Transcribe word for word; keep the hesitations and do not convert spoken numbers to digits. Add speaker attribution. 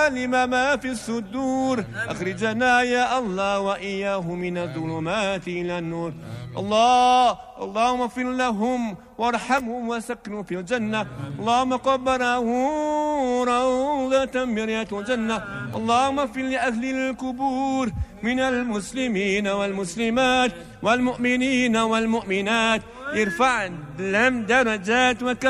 Speaker 1: لما ما في الصدور أخرجنا يا الله وإياه من الظلمات إلى النور. الله اللهم اغفر لهم وارحمهم وسكنوا في الجنة. اللهم قبره روضة من رياض الجنة. اللهم اغفر لأهل القبور من المسلمين والمسلمات والمؤمنين والمؤمنات. ارفع لهم درجات وك